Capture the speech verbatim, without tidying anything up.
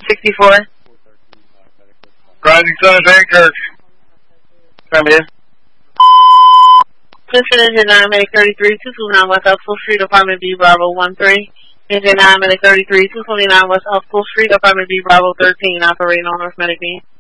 sixty-four. Rising Sun of Vancouver. Affirmative. Clifton Engine nine Medic thirty-three, two twenty-nine West Elkville Street, Apartment B, Bravo one three. Engine nine Medic thirty-three, two twenty-nine West Elkville Street, Apartment B, Bravo thirteen, operating on North Medic B.